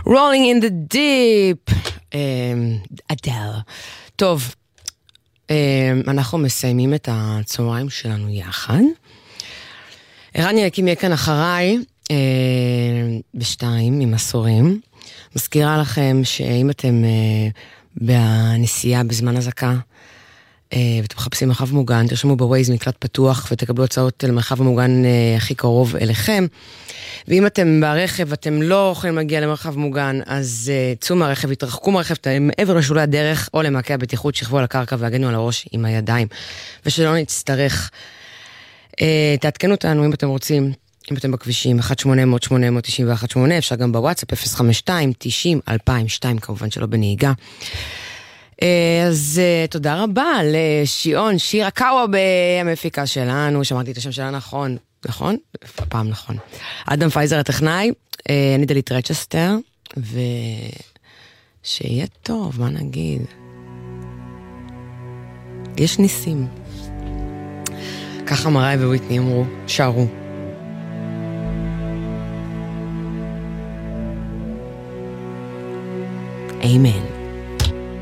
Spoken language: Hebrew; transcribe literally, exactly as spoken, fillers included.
Rolling in the Deep, אדל. טוב, אנחנו מסיימים את הצהריים שלנו יחד. ערן ילקים יהיה כאן אחריי בשתיים עם מסורים. מזכירה לכם שאם אתם בנסיעה בזמן הזקה ואתם מחפשים מרחב מוגן, תרשמו בווייז מקלט פתוח ותקבלו הצעות למרחב המוגן הכי קרוב אליכם. ואם אתם ברכב ואתם לא יכולים להגיע למרחב מוגן, אז צאו מהרכב, התרחקו מהרכב מעבר לשולי הדרך או למעקה הבטיחות, שכבו על הקרקע והגנו על הראש עם הידיים, ושלא נצטרך. תעדכנו אותנו אם אתם רוצים, אם אתם בכבישים אחת שמונה אפס אפס שמונה תשע אחת שמונה, אפשר גם בוואטסאפ אפס חמש שתיים תשעים אלפיים ושתיים, כמובן שלא בנהיגה. אז תודה רבה לשיעון שירה קאווה המפיקה שלנו, שמעתי את השם שלה נכון, נכון? הפעם נכון. אדם פייזר הטכנאי, אני דלית רצ'סטר, ושיהיה טוב, מה נגיד? יש ניסים. ככה מראי וויטני אמרו, שרו. אמן.